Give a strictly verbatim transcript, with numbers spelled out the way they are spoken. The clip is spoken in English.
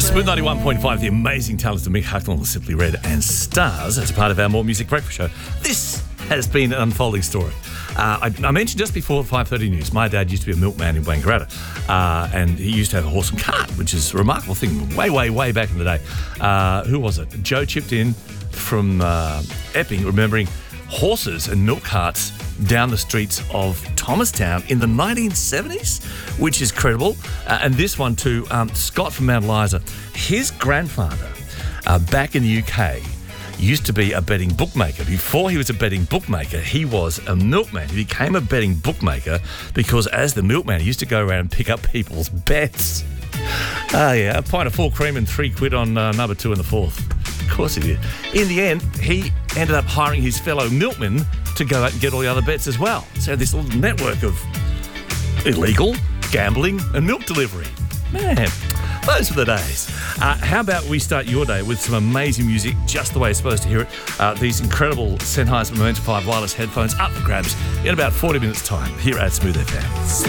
Smooth ninety-one point five, the amazing talents of Mick Hucknall, Simply Red and Stars as a part of our More Music Breakfast show. This has been an unfolding story. Uh, I, I mentioned just before the five thirty news, my dad used to be a milkman in Wangaratta, uh, and he used to have a horse and cart, which is a remarkable thing way, way, way back in the day. Uh, who was it? Joe chipped in from uh, Epping, remembering horses and milk carts down the streets of Thomastown in the nineteen seventies, which is credible. Uh, and this one too, um, Scott from Mount Eliza, his grandfather uh, back in the U K used to be a betting bookmaker. Before he was a betting bookmaker, he was a milkman. He became a betting bookmaker because as the milkman, he used to go around and pick up people's bets. Ah, uh, yeah, a pint of full cream and three quid on uh, number two in the fourth. Of course he did. In the end, he ended up hiring his fellow milkmen to go out and get all the other bets as well. So this little network of illegal gambling and milk delivery. Man, those were the days. Uh, how about we start your day with some amazing music, just the way you're supposed to hear it. Uh, these incredible Sennheiser Momentum five wireless headphones up for grabs in about forty minutes' time here at Smooth F M.